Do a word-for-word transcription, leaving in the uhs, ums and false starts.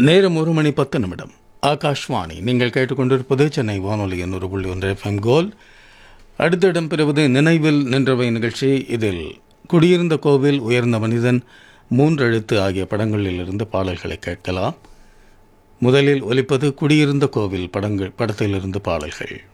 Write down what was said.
நேரம் ஒரு மணி பத்து நிமிடம். ஆகாஷ்வாணி. நீங்கள் கேட்டுக்கொண்டிருப்பது சென்னை வானொலியின் ஒரு புள்ளி ஒன்று எஃப்எம் கோல். அடுத்த இடம்பெறுவது நினைவில் நின்றவை நிகழ்ச்சி. இதில் குடியிருந்த கோவில், உயர்ந்த மனிதன், மூன்றெழுத்து ஆகிய படங்களிலிருந்து பாடல்களை கேட்கலாம். முதலில் ஒலிப்பது குடியிருந்த கோவில் படங்கள் படத்திலிருந்து பாடல்கள்.